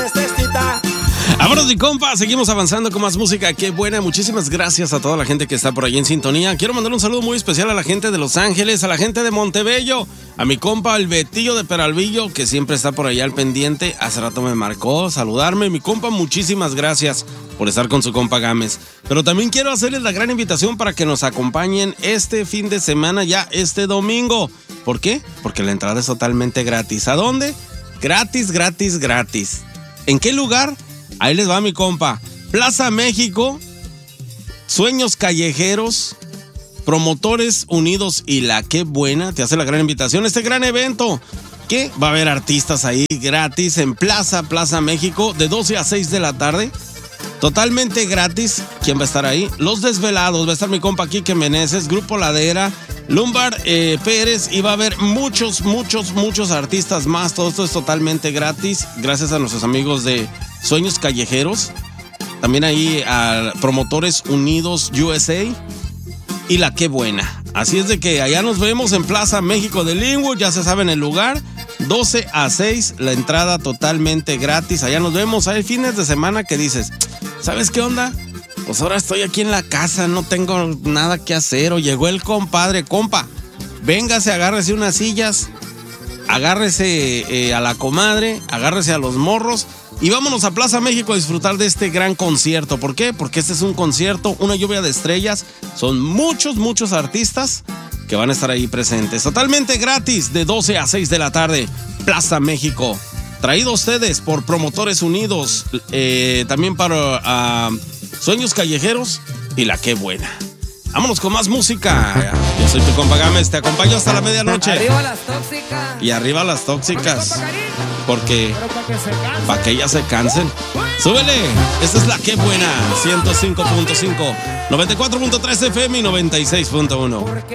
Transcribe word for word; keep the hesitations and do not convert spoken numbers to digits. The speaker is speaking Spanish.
necesita. Vámonos, mi compa, seguimos avanzando con más música. Qué buena, muchísimas gracias a toda la gente que está por ahí en sintonía. Quiero mandar un saludo muy especial a la gente de Los Ángeles, a la gente de Montebello, a mi compa el Betillo de Peralvillo, que siempre está por allá al pendiente. Hace rato me marcó saludarme. Mi compa, muchísimas gracias por estar con su compa Gámez. Pero también quiero hacerles la gran invitación para que nos acompañen este fin de semana, ya este domingo. ¿Por qué? Porque la entrada es totalmente gratis. ¿A dónde? Gratis, gratis, gratis. ¿En qué lugar? Ahí les va, mi compa. Plaza México, Sueños Callejeros, Promotores Unidos y La Qué Buena te hace la gran invitación. Este gran evento que va a haber artistas ahí gratis en Plaza, Plaza México, de doce a seis de la tarde. Totalmente gratis. ¿Quién va a estar ahí? Los Desvelados. Va a estar mi compa Quique Meneses, Grupo Ladera, Lumbar eh, Pérez, y va a haber muchos, muchos, muchos artistas más. Todo esto es totalmente gratis. Gracias a nuestros amigos de Sueños Callejeros. También ahí a Promotores Unidos U S A y La Qué Buena. Así es de que allá nos vemos en Plaza México de Linwood. Ya se saben el lugar. doce a seis, la entrada totalmente gratis. Allá nos vemos. Hay fines de semana que dices, ¿sabes qué onda? Pues ahora estoy aquí en la casa, no tengo nada que hacer. O llegó el compadre, compa, véngase, agárrese unas sillas, agárrese eh, a la comadre, agárrese a los morros y vámonos a Plaza México a disfrutar de este gran concierto. ¿Por qué? Porque este es un concierto, una lluvia de estrellas. Son muchos, muchos artistas que van a estar ahí presentes. Totalmente gratis, de doce a seis de la tarde, Plaza México. Traído a ustedes por Promotores Unidos, eh, también para uh, Sueños Callejeros y La Qué Buena. Vámonos con más música. Yo soy tu compa Gámez, te acompaño hasta la medianoche. Arriba las tóxicas. Y arriba las tóxicas. Porque para que ellas se cansen. ¡Súbele! Esta es La Qué Buena. ciento cinco punto cinco, noventa y cuatro punto tres F M y noventa y seis punto uno.